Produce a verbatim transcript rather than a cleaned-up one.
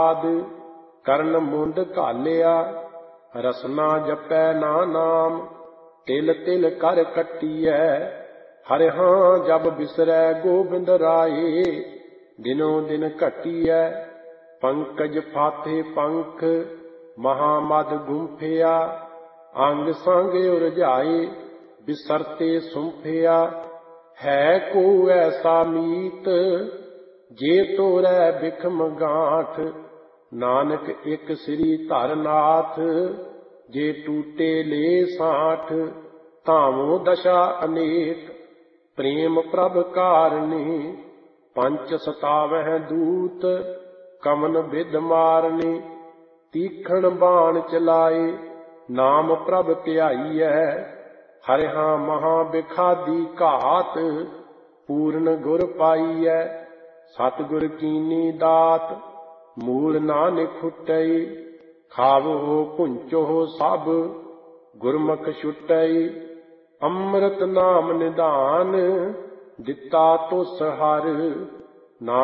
ਕਰਨ ਮੁੰਡ ਘਾਲਿਆ, ਰਸਨਾ ਜਪੈ ਨਾ ਨਾਮ, ਤਿਲ ਤਿਲ ਕਰ ਕੱਟੀਐ। ਹਰਿ ਜਬ ਬਿਸਰੈ ਗੋਬਿੰਦ ਰਾਏ, ਦਿਨੋ ਦਿਨ ਘਟੀਐ। ਪੰਕਜ ਫਾਥੇ ਪੰਖ ਮਹਾਮਦ ਗੁੰਫਿਆ, ਅੰਗ ਸੰਗ ਉਰਝਾਏ ਬਿਸਰਤੇ ਸੁੰਫਿਆ। ਹੈ ਕੋ ਐਸਾ ਮੀਤ, ਜੇ ਤੋਰੈ ਬਿਖਮ ਗਾਂਠ, ਨਾਨਕ ਇਕ ਸ੍ਰੀ ਧਰਨਾਥ, ਜੇ ਟੂਟੇ ਲੇ ਸਾਠ। ਧਾਮੋ ਦਸ਼ਾ ਅਨੇਕ, ਪ੍ਰੇਮ ਪ੍ਰਭ ਕਾਰਨੀ, ਪੰਚ ਸਤਾਵਹਿ ਦੂਤ, ਕਮਨ ਬਿਦ ਮਾਰਨੀ। ਤੀਖਣ ਬਾਣ ਚਲਾਏ, ਨਾਮ ਪ੍ਰਭ ਧਿਆਈਐ, ਹਰਿ ਮਹਾ ਬਿਖਾਦੀ ਘਾਤ, ਪੂਰਨ ਗੁਰ ਪਾਈਐ। ਸਤਿਗੁਰ ਕੀਨੀ ਦਾਤ, ਮੂਲ ਨਾਨਕ ਖੁਟਈ, ਖਾਵੋ ਭੁੰਚੋ ਸਭ, ਗੁਰਮੁਖ ਛੁਟਈ। ਅੰਮ੍ਰਿਤ ਨਾਮ ਨਿਧਾਨ, ਦਿੱਤਾ ਤੁਸ ਹਰਿ,